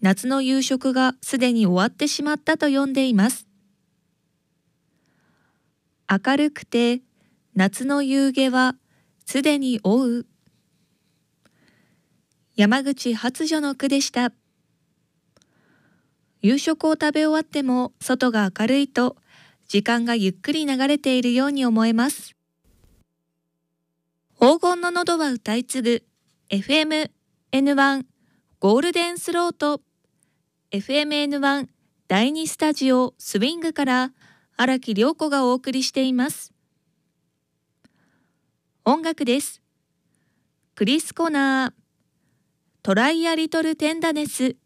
夏の夕食がすでに終わってしまったと読んでいます。明るくて夏の夕げはすでに追う。山口発女の句でした。夕食を食べ終わっても外が明るいと時間がゆっくり流れているように思えます。黄金の喉は歌い継ぐ FM-N1 ゴールデンスロート FM-N1 第2スタジオスウィングから荒木涼子がお送りしています。音楽です。クリス・コナートライア・リトル・テンダネス